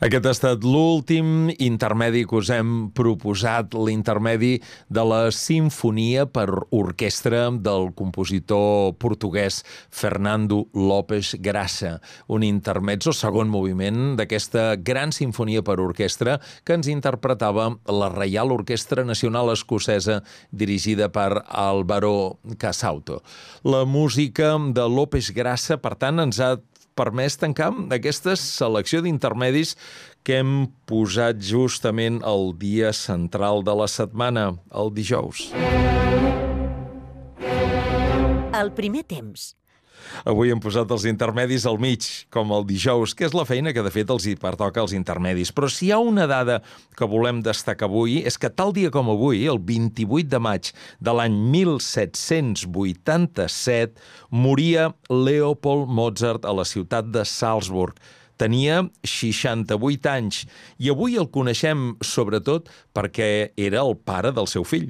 Aquest ha estat l'últim intermedi que us hem proposat, l'intermedi de la Simfonia per orquestra del compositor portuguès Fernando Lopes Grassa, un intermezzo, segon moviment d'aquesta gran sinfonia per orquestra que ens interpretava la Reial Orquestra Nacional Escocesa dirigida per Álvaro Casauto. La música de Lopes Grassa, per tant, ens ha permès tancar aquesta selecció d'intermedis que hem posat justament el dia central de la setmana, el dijous. El primer temps. Avui hem posat els intermedis al mig, com el dijous, que és la feina que de fet els hi pertoca als intermedis. Però si hi ha una dada que volem destacar avui és que tal dia com avui, el 28 de maig de l'any 1787, moria Leopold Mozart a la ciutat de Salzburg. Tenia 68 anys i avui el coneixem sobretot perquè era el pare del seu fill.